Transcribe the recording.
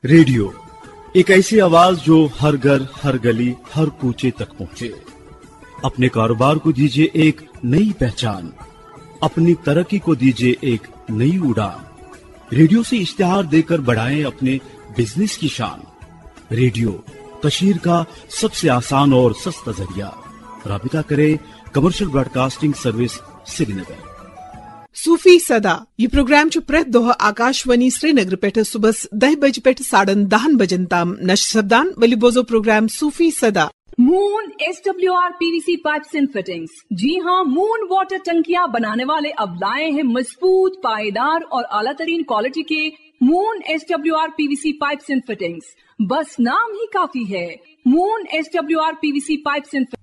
Radio एक ऐसी आवाज जो हर घर, हर गली, हर कूचे तक पहुंचे। अपने कारोबार को दीजिए एक नई पहचान, अपनी तरक्की को दीजिए एक नई उड़ान। रेडियो से इश्तिहार देकर बढ़ाएं अपने बिजनेस की शान। रेडियो कशीर का सबसे आसान और सस्ता जरिया। राबिता करें कमर्शियल ब्रॉडकास्टिंग सर्विस श्रीनगर। सूफी सदा ये प्रोग्राम प्रत दोह आकाशवाणी श्रीनगर पे सुबह 10 बजे पे 10:30 बजन ताम नश सब्दान वली बोजो प्रोग्राम सूफी सदा। Moon SWR PVC pipes and fittings. जी हाँ, मून वाटर टंकियां बनाने वाले अब लाए हैं मजबूत, पायदार और आला तरीन क्वालिटी के moon SWR PVC pipes and fittings. बस नाम ही काफी है। Moon SWR PVC pipes and